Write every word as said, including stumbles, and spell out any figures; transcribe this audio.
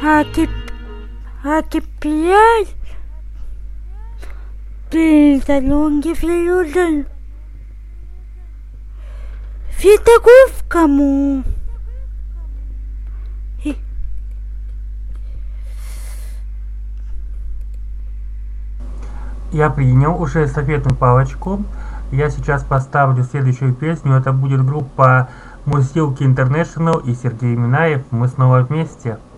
А, теп... а теперь передалёнки филюден фитогуф кому. Я принял уже эстафетную палочку. Я сейчас поставлю следующую песню. Это будет группа Мурзилки Интернешнл и Сергей Минаев. Мы снова вместе.